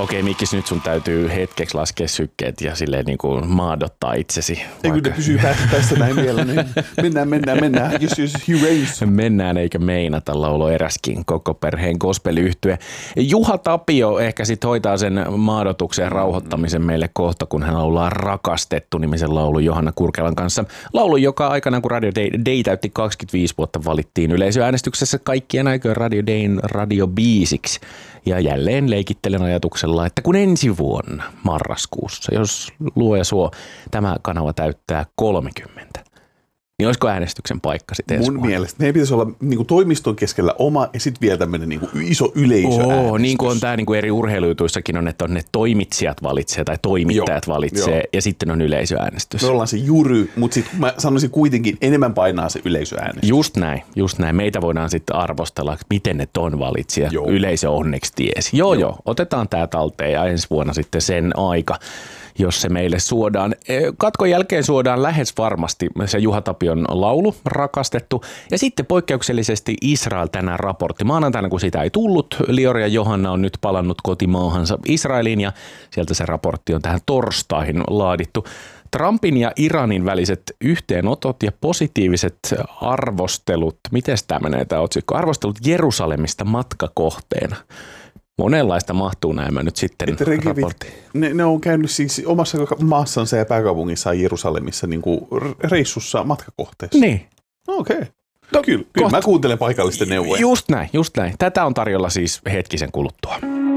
Okei, Mikkis, nyt sun täytyy hetkeksi laskea sykkeet ja silleen niin kuin maadottaa itsesi. Ei kun ne pysyy tässä näin vielä. Niin mennään. Jos he mennään eikä meinata, laulo eräskin koko perheen gospel-yhtye. Juha Tapio ehkä sitten hoitaa sen maadotuksen ja rauhoittamisen meille kohta, kun hän laulaa Rakastettu -nimisen laulu Johanna Kurkelan kanssa. Laulu, joka aikana kun Radio Day täytti 25 vuotta, valittiin yleisöäänestyksessä kaikkien aikojen Radio Dayn radiobiisiksi. Ja jälleen leikittelen ajatuksella, että kun ensi vuonna marraskuussa, jos luoja suo, tämä kanava täyttää 30, niin olisiko äänestyksen paikka sitten ensi vuonna? Mun mielestä meidän pitäisi olla niin toimiston keskellä oma ja sitten vielä tämmöinen niin iso yleisöäänestys. Niin kuin on tämä niin kuin eri urheilujutuissakin on, että on ne toimitsijat valitsee tai toimittajat valitsee ja sitten on yleisöäänestys. Me ollaan se jury, mutta sitten mä sanoisin kuitenkin enemmän painaa se yleisöäänestys. Just näin. Meitä voidaan sitten arvostella, miten ne ton valitsija. Yleisö onneksi tiesi. Joo, otetaan tämä talteen ja ensi vuonna sitten sen aika, jos se meille suodaan. Katkon jälkeen suodaan lähes varmasti se Juha Tapion laulu, Rakastettu. Ja sitten poikkeuksellisesti Israel tänään raportti. Maanantaina, kun sitä ei tullut, Lior ja Johanna on nyt palannut kotimaahansa Israeliin ja sieltä se raportti on tähän torstaihin laadittu. Trumpin ja Iranin väliset yhteenotot ja positiiviset arvostelut, miten tämä menee tämä otsikko? Arvostelut Jerusalemista matkakohteena. Monenlaista mahtuu näemmä nyt sitten raporttiin. Ne on käynyt siis omassa maassansa ja pääkaupungissaan Jerusalemissa niin kuin reissussa matkakohteessa. Niin. Okei. No, kyllä mä kuuntelen paikallisten neuvoja. Just näin. Tätä on tarjolla siis hetkisen kuluttua.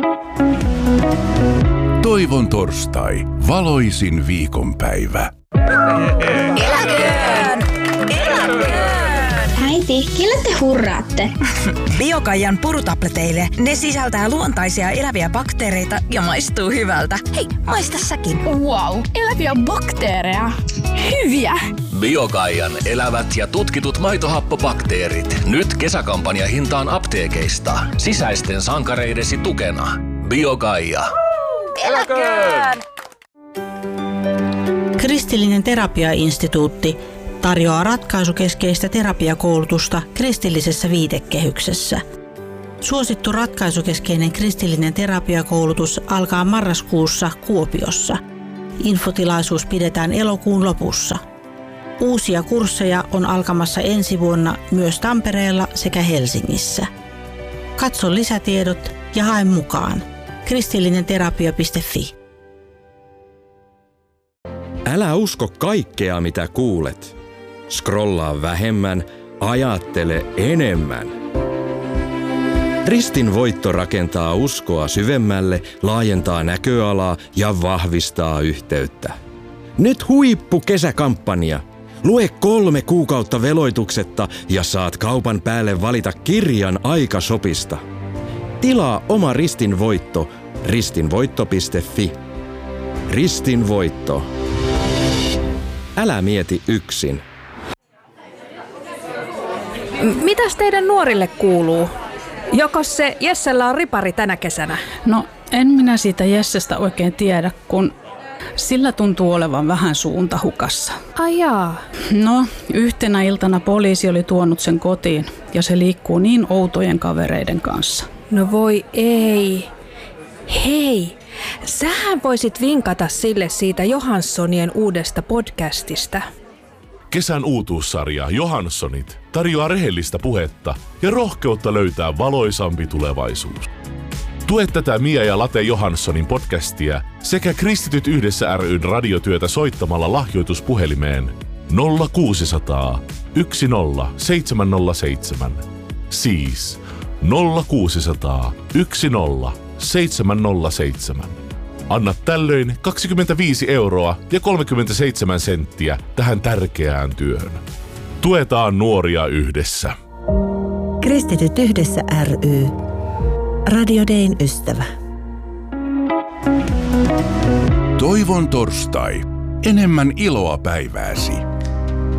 Toivon torstai. Valoisin viikonpäivä. Äiti, kelle te hurraatte? Biokaijan purutableteille. Ne sisältää luontaisia eläviä bakteereita ja maistuu hyvältä. Hei, maista säkin. Wow, eläviä bakteereja. Hyviä! Biokaijan elävät ja tutkitut maitohappobakteerit. Nyt kesäkampanja hintaan apteekeista. Sisäisten sankareidesi tukena. Biokaija. Eläköön! Kristillinen terapiainstituutti tarjoaa ratkaisukeskeistä terapiakoulutusta kristillisessä viitekehyksessä. Suosittu ratkaisukeskeinen kristillinen terapiakoulutus alkaa marraskuussa Kuopiossa. Infotilaisuus pidetään elokuun lopussa. Uusia kursseja on alkamassa ensi vuonna myös Tampereella sekä Helsingissä. Katso lisätiedot ja hae mukaan. kristillinenterapia.fi. Älä usko kaikkea, mitä kuulet. Scrollaa vähemmän, ajattele enemmän. Ristin voitto rakentaa uskoa syvemmälle, laajentaa näköalaa ja vahvistaa yhteyttä. Nyt huippukesäkampanja. Lue 3 kuukautta veloituksetta ja saat kaupan päälle valita kirjan Aikashopista. Tilaa oma Ristin voitto ristinvoitto.fi. Ristin voitto. Älä mieti yksin. Mitäs teidän nuorille kuuluu? Jokos se Jessellä on ripari tänä kesänä? No, en minä siitä Jessestä oikein tiedä, kun sillä tuntuu olevan vähän suunta hukassa. Ai jaa. No, yhtenä iltana poliisi oli tuonut sen kotiin ja se liikkuu niin outojen kavereiden kanssa. No voi ei. Hei, sähän voisit vinkata sille siitä Johanssonien uudesta podcastista. Kesän uutuussarja Johanssonit tarjoaa rehellistä puhetta ja rohkeutta löytää valoisampi tulevaisuus. Tue tätä Mia ja Late Johanssonin podcastia sekä Kristityt yhdessä ry:n radiotyötä soittamalla lahjoituspuhelimeen 0600 10 707. Siis 0600 10 707. Anna tällöin 25 € ja 37 senttiä tähän tärkeään työhön. Tuetaan nuoria yhdessä. Kristityt yhdessä ry. Radio Dayn ystävä. Toivon torstai. Enemmän iloa päivääsi.